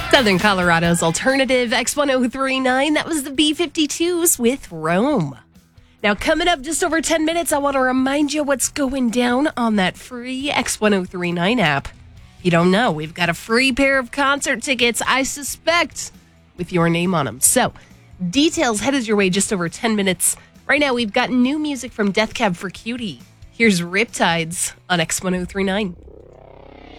Southern Colorado's alternative X1039. That was the B-52s with Rome. Now, coming up just over 10 minutes, I want to remind you what's going down on that free X1039 app. If you don't know, we've got a free pair of concert tickets, I suspect, with your name on them. So, details headed your way just over 10 minutes. Right now, we've got new music from Death Cab for Cutie. Here's Riptides on X1039.